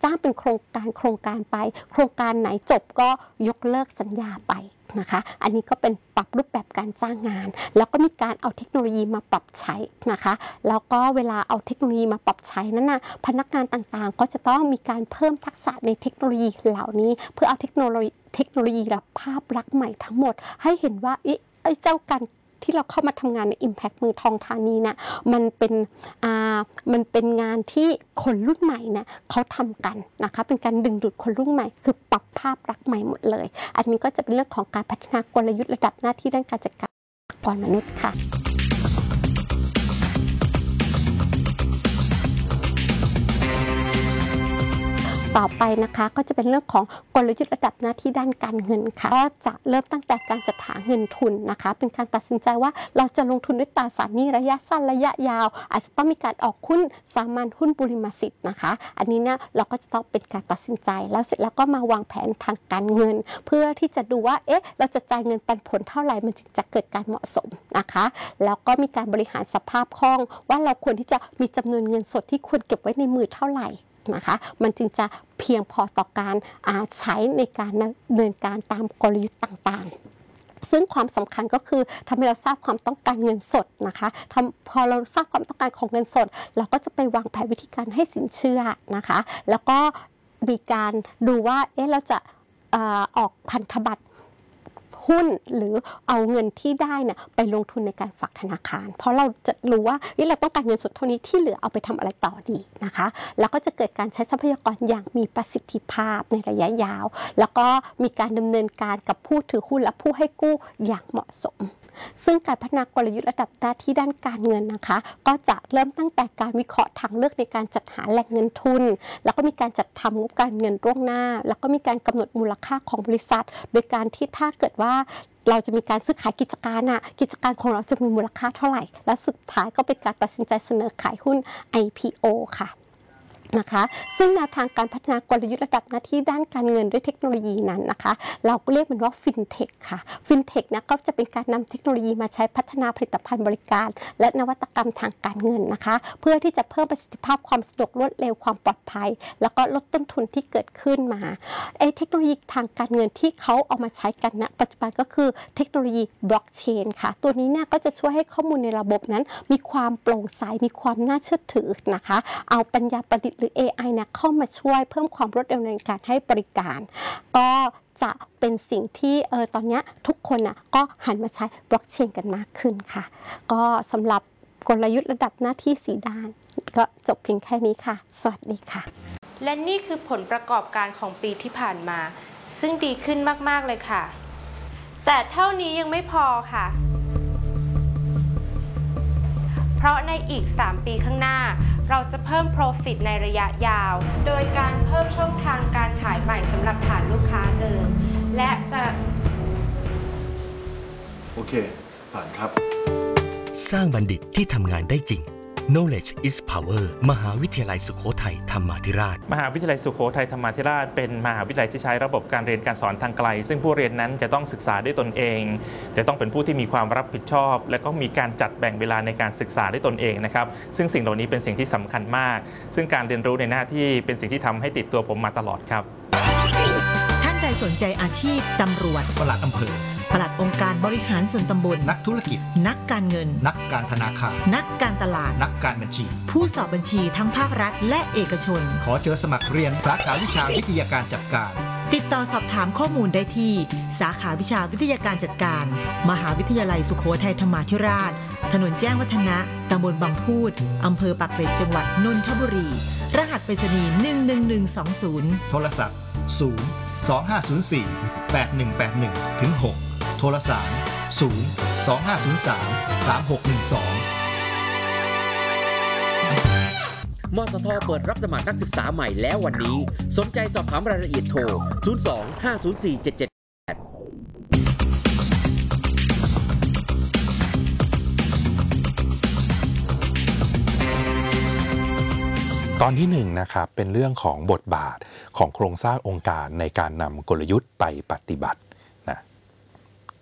จ้างเป็นโครงการไปโครงการไหนจบก็ยกเลิกสัญญาไปนะคะอันนี้ก็เป็นปรับรูปแบบการจ้างงานแล้วก็มีการเอาเทคโนโลยีมาปรับใช้นะคะแล้วก็เวลาเอาเทคโนโลยีมาปรับใช้นั้นนะพนักงานต่างๆก็จะต้องมีการเพิ่มทักษะในเทคโนโลยีเหล่านี้เพื่อเอาเทคโนโลยีและภาพลักษณ์ใหม่ทั้งหมดให้เห็นว่าเจ้าการที่เราเข้ามาทำงานใน Impact เมืองทองธานีเนี่ยมันเป็นงานที่คนรุ่นใหม่เนี่ยเขาทำกันนะคะเป็นการดึงดูดคนรุ่นใหม่คือปรับภาพลักษณ์ใหม่หมดเลยอันนี้ก็จะเป็นเรื่องของการพัฒนากลยุทธ์ระดับหน้าที่ด้านการจัดการองค์กรมนุษย์ค่ะต่อไปนะคะก็จะเป็นเรื่องของกลยุทธ์ระดับหน้าที่ด้านการเงินค่ะก็จะเริ่มตั้งแต่การจัดหาเงินทุนนะคะเป็นการตัดสินใจว่าเราจะลงทุนด้วยตราสารหนี้ระยะสั้นระยะยาวอาจจะต้องมีการออกหุ้นสามัญหุ้นบุริมสิทธิ์นะคะอันนี้เนี่ยเราก็จะต้องเป็นการตัดสินใจแล้วเสร็จแล้วก็มาวางแผนทางการเงินเพื่อที่จะดูว่าเราจะจ่ายเงินปันผลเท่าไหร่มันจึงจะเกิดการเหมาะสมนะคะแล้วก็มีการบริหารสภาพคล่องว่าเราควรที่จะมีจำนวนเงินสดที่ควรเก็บไว้ในมือเท่าไหร่นะคะมันจึงจะเพียงพอต่อการใช้ในการดำเนินการตามกลยุทธ์ต่างๆซึ่งความสำคัญก็คือทำให้เราทราบความต้องการเงินสดนะคะพอเราทราบความต้องการของเงินสดเราก็จะไปวางแผนวิธีการให้สินเชื่อนะคะแล้วก็มีการดูว่าเราจะออกพันธบัตรหุ้นหรือเอาเงินที่ได้เนี่ยไปลงทุนในการฝากธนาคารเพราะเราจะรู้ว่าเราต้องการเงินสดเท่านี้ที่เหลือเอาไปทำอะไรต่อดีนะคะแล้วก็จะเกิดการใช้ทรัพยากรอย่างมีประสิทธิภาพในระยะยาวแล้วก็มีการดำเนินการกับผู้ถือหุ้นและผู้ให้กู้อย่างเหมาะสมซึ่งการพัฒนากลยุทธ์ระดับหน้าที่ด้านการเงินนะคะก็จะเริ่มตั้งแต่การวิเคราะห์ทางเลือกในการจัดหาแหล่งเงินทุนแล้วก็มีการจัดทำงบการเงินล่วงหน้าแล้วก็มีการกำหนดมูลค่าของบริษัทโดยการที่ถ้าเกิดว่าเราจะมีการซื้อขายกิจการของเราจะมีมูลค่าเท่าไหร่และสุดท้ายก็เป็นการตัดสินใจเสนอขายหุ้น IPO ค่ะนะคะซึ่งแนวทางการพัฒนากลยุทธ์ระดับหน้าที่ด้านการเงินด้วยเทคโนโลยีนั้นนะคะเราก็เรียกมันว่าฟินเทคค่ะฟินเทคนะก็จะเป็นการนำเทคโนโลยีมาใช้พัฒนาผลิตภัณฑ์บริการและนวัตกรรมทางการเงินนะคะเพื่อที่จะเพิ่มประสิทธิภาพความสะดวกรวดเร็วความปลอดภัยแล้วก็ลดต้นทุนที่เกิดขึ้นมาเทคโนโลยีทางการเงินที่เขาเอามาใช้กันณปัจจุบันก็คือเทคโนโลยีบล็อกเชนค่ะตัวนี้เนี่ยก็จะช่วยให้ข้อมูลในระบบนั้นมีความโปร่งใสมีความน่าเชื่อถือนะคะเอาปัญญาประดิษฐ์หรือ AI เนี่ยเข้ามาช่วยเพิ่มความรวดเร็วในการให้บริการก็จะเป็นสิ่งที่ตอนนี้ทุกคนก็หันมาใช้บล็อกเชนกันมากขึ้นค่ะก็สำหรับกลยุทธ์ระดับหน้าที่4ด้านก็จบเพียงแค่นี้ค่ะสวัสดีค่ะและนี่คือผลประกอบการของปีที่ผ่านมาซึ่งดีขึ้นมากๆเลยค่ะแต่เท่านี้ยังไม่พอค่ะเพราะในอีก3 ปีข้างหน้าเราจะเพิ่ม Profit ในระยะยาวโดยการเพิ่มช่องทางการขายใหม่สำหรับฐานลูกค้าเดิมและจะโอเคผ่านครับสร้างบัณฑิตที่ทำงานได้จริง Knowledge is Power มหาวิทยาลัยสุโขทัยธรรมาธิราชมหาวิทยาลัยสุโขทัยธรรมาธิราชเป็นมหาวิทยาลัยที่ใช้ระบบการเรียนการสอนทางไกลซึ่งผู้เรียนนั้นจะต้องศึกษาด้วยตนเองจะต้องเป็นผู้ที่มีความรับผิดชอบและก็มีการจัดแบ่งเวลาในการศึกษาด้วยตนเองนะครับซึ่งสิ่งเหล่านี้เป็นสิ่งที่สำคัญมากซึ่งการเรียนรู้ในหน้าที่เป็นสิ่งที่ทำให้ติดตัวผมมาตลอดครับท่านใดสนใจอาชีพตำรวจปลัดอำเภอปลัดองค์การบริหารส่วนตำบลนักธุรกิจนักการเงินนักการธนาคารนักการตลาดนักการบัญชีผู้สอบบัญชีทั้งภาครัฐและเอกชนขอเชิญสมัครเรียนสาขาวิชาวิทยาการจัดการติดต่อสอบถามข้อมูลได้ที่สาขาวิชาวิทยาการจัดการมหาวิทยาลัยสุโขทัยธรรมาธิราชถนนแจ้งวัฒนะตำบลบางพูดอำเภอปากเกร็ดจังหวัดนนทบุรีรหัสไปรษณีย์11120 โทรศัพท์025048181-6โทรศัพท์025033612 มสท.เปิดรับสมัครนักศึกษาใหม่แล้ววันนี้สนใจสอบถามรายละเอียดโทร 02-504-7788 ตอนที่1นะครับเป็นเรื่องของบทบาทของโครงสร้างองค์การในการนำกลยุทธ์ไปปฏิบัติ